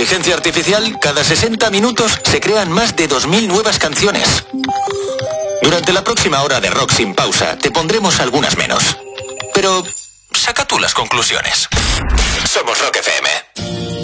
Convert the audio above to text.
inteligencia artificial, cada 60 minutos se crean más de 2000 nuevas canciones. Durante la próxima hora de Rock Sin Pausa, te pondremos algunas menos. Pero saca tú las conclusiones. Somos Rock FM.